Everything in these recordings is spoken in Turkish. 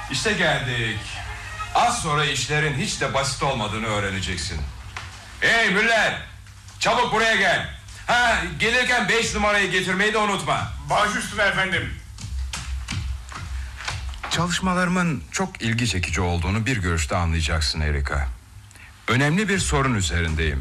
İşte geldik. Az sonra işlerin hiç de basit olmadığını öğreneceksin. Hey Müller, çabuk buraya gel. Gelirken 5 numarayı getirmeyi de unutma. Baş üstüne efendim. Çalışmalarımın çok ilgi çekici olduğunu bir görüşte anlayacaksın Erika. Önemli bir sorun üzerindeyim.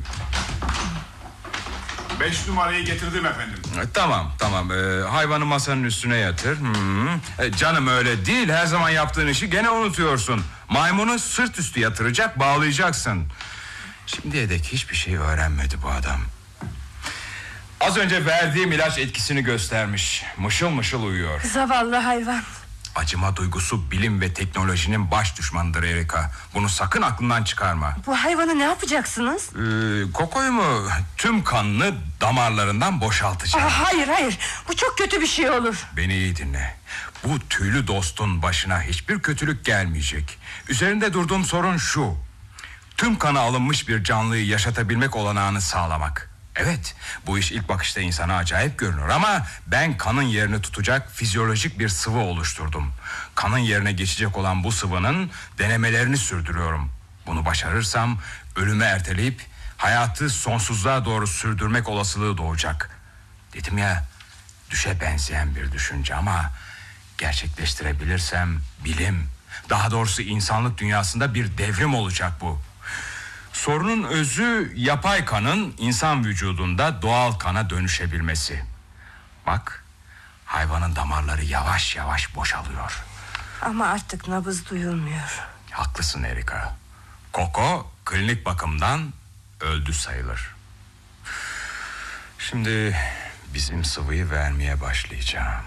5 numarayı getirdim efendim. Tamam. Hayvanı masanın üstüne yatır. Canım öyle değil. Her zaman yaptığın işi gene unutuyorsun. Maymunu sırt üstü yatıracak, bağlayacaksın. Şimdiye dek hiçbir şey öğrenmedi bu adam. Az önce verdiğim ilaç etkisini göstermiş. Mışıl mışıl uyuyor. Zavallı hayvan. Acıma duygusu bilim ve teknolojinin baş düşmanıdır Erika. Bunu sakın aklından çıkarma. Bu hayvanı ne yapacaksınız? Koko'yu mu? Tüm kanını damarlarından boşaltacağım. Hayır. Bu çok kötü bir şey olur. Beni iyi dinle. Bu tüylü dostun başına hiçbir kötülük gelmeyecek. Üzerinde durduğum sorun şu: tüm kanı alınmış bir canlıyı yaşatabilmek olanağını sağlamak. Evet, bu iş ilk bakışta insana acayip görünür ama ben kanın yerini tutacak fizyolojik bir sıvı oluşturdum. Kanın yerine geçecek olan bu sıvının denemelerini sürdürüyorum. Bunu başarırsam ölümü erteleyip hayatı sonsuzluğa doğru sürdürmek olasılığı doğacak. Dedim ya, düşe benzeyen bir düşünce ama gerçekleştirebilirsem bilim, daha doğrusu insanlık dünyasında bir devrim olacak bu. Sorunun özü yapay kanın insan vücudunda doğal kana dönüşebilmesi. Bak, hayvanın damarları yavaş yavaş boşalıyor. Ama artık nabız duyulmuyor. Haklısın Erika. Koko klinik bakımdan öldü sayılır. Şimdi bizim sıvıyı vermeye başlayacağım.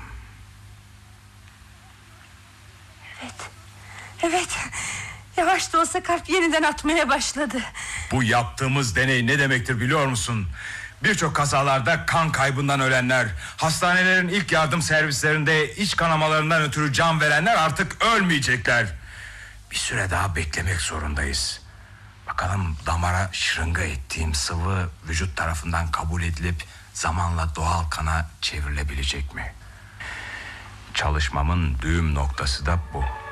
Evet. Yavaş da olsa kalp yeniden atmaya başladı. Bu yaptığımız deney ne demektir biliyor musun? Birçok kazalarda kan kaybından ölenler, hastanelerin ilk yardım servislerinde iç kanamalarından ötürü can verenler artık ölmeyecekler. Bir süre daha beklemek zorundayız. Bakalım damara şırınga ettiğim sıvı vücut tarafından kabul edilip zamanla doğal kana çevrilebilecek mi? Çalışmamın düğüm noktası da bu.